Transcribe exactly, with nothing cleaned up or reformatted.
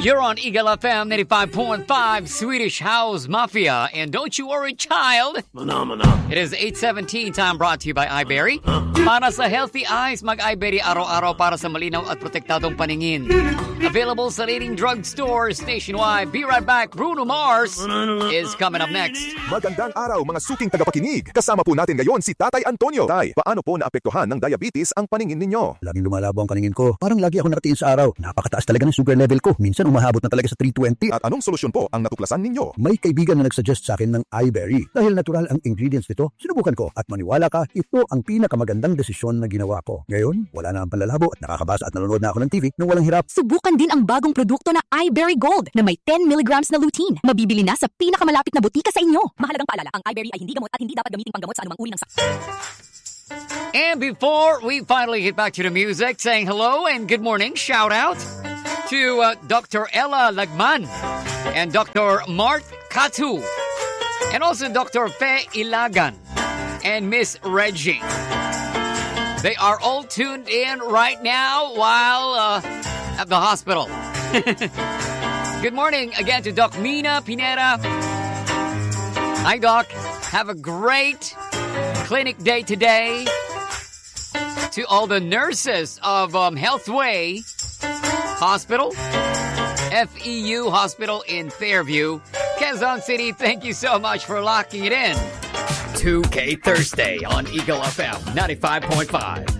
You're on Eagle F M ninety-five point five, Swedish House Mafia. And don't you worry, child. Mana-mana. It is eight seventeen, time brought to you by iBerry. Para sa healthy eyes, mag-iBerry araw-araw para sa malinaw at protektadong paningin. Available sa leading drugstores nationwide. Be right back. Bruno Mars is coming up next. Magandang araw mga suking tagapakinig. Kasama po natin ngayon si Tatay Antonio. Tay, paano po naapektuhan ng diabetes ang paningin ninyo? Laging lumalabo ang paningin ko. Parang lagi ako nakatiin sa araw. Napakataas talaga ng sugar level ko. Minsan umahabot na talaga sa three twenty. At anong solusyon po ang natuklasan ninyo? May kaibigan na nagsuggest sa akin ng iBerry. Dahil natural ang ingredients nito, sinubukan ko. At maniwala ka, ito ang pinakamagandang desisyon na ginawa ko. Ngayon, wala na ang panlalabo at nakakabasa at nanonood na ako ng T V nang walang hirap. Subukan din ang bagong produkto na iBerry Gold na may ten milligrams na lutein. Mabibili na sa pinakamalapit na butika sa inyo. Mahalagang paalala, ang iBerry ay hindi gamot at hindi dapat gamiting panggamot sa anumang uri ng sakit. And before we finally get back to the music, saying hello and good morning, shout out to uh, Doctor Ella Lagman and Doctor Mart Katu and also Doctor Fe Ilagan and Miss Reggie. They are all tuned in right now while uh, at the hospital. Good morning again to Doc Mina Pineda. Hi, Doc. Have a great clinic day today. To all the nurses of um, Healthway Hospital, F E U Hospital in Fairview, Quezon City, thank you so much for locking it in. two K Thursday on Eagle F M ninety-five point five.